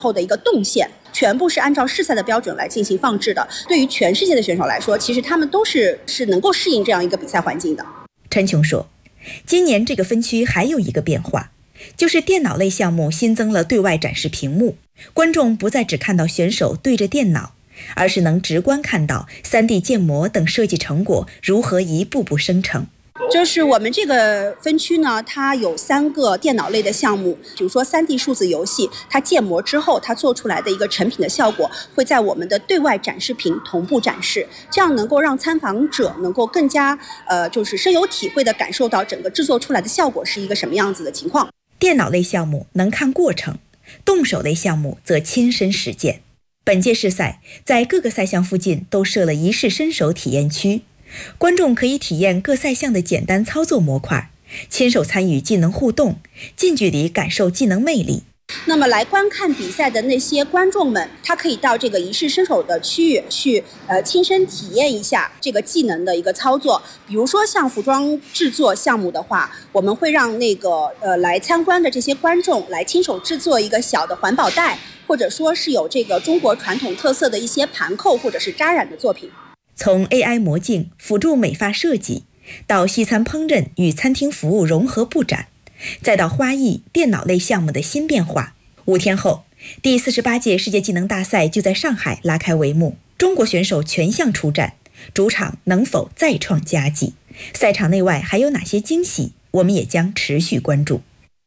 后的一个动线，全部是按照世赛的标准来进行放置的。对于全世界的选手来说，其实他们都是能够适应这样一个比赛环境的。 陈琼说，今年这个分区还有一个变化，就是电脑类项目新增了对外展示屏幕，观众不再只看到选手对着电脑，而是能直观看到 3D 建模等设计成果如何一步步生成。 就是我们这个分区呢，它有3个电脑类的项目，比如说 3D 数字游戏，它建模之后它做出来的一个成品的效果会在我们的对外展示屏同步展示，这样能够让参访者能够更加就是深有体会地感受到整个制作出来的效果是一个什么样子的情况。 电脑类项目能看过程，动手类项目则亲身实践。本届世赛在各个赛项附近都设了一试身手体验区，观众可以体验各赛项的简单操作模块，亲手参与技能互动，近距离感受技能魅力。 那么来观看比赛的那些观众们，他可以到这个一试身手的区域去亲身体验一下这个技能的一个操作。比如说像服装制作项目的话，我们会让那个来参观的这些观众来亲手制作一个小的环保袋，或者说是有这个中国传统特色的一些盘扣或者是扎染的作品。 从 AI 魔镜辅助美发设计，到西餐烹饪与餐厅服务融合布展，再到花艺电脑类项目的新变化。5天后，第48届世界技能大赛就在上海拉开帷幕，中国选手全项出战，主场能否再创佳绩？赛场内外还有哪些惊喜？我们也将持续关注。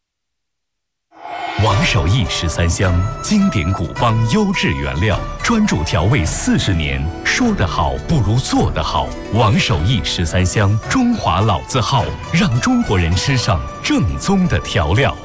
王守义13香，经典古方，优质原料，专注调味40年。说得好不如做得好。王守义13香，中华老字号，让中国人吃上正宗的调料。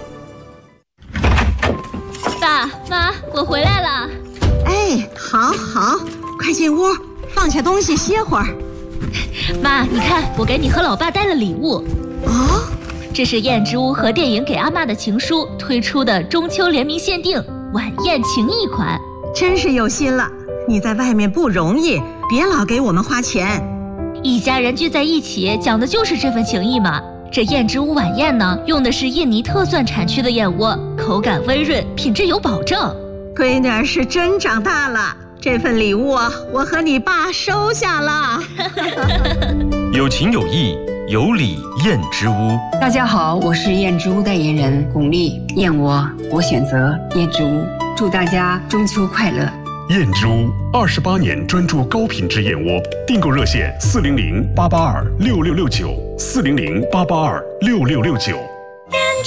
爸妈，我回来了。 哎，好，快进屋，放下东西歇会儿。 妈，你看，我给你和老爸带了礼物。 哦， 这是燕之屋和电影给阿嬷的情书推出的中秋联名限定晚宴情谊款， 真是有心了。你在外面不容易，别老给我们花钱。 一家人聚在一起，讲的就是这份情谊嘛。这燕之屋晚宴呢，用的是印尼特蒜产区的燕窝，口感温润，品质有保证。 闺女儿是真长大了，这份礼物啊，我和你爸收下了。 有情有义，有礼燕之屋。 大家好，我是燕之屋代言人巩俐。燕窝，我选择燕之屋。祝大家中秋快乐。 燕之屋28年专注高品质燕窝，订购热线400-882-6669，400-882-6669。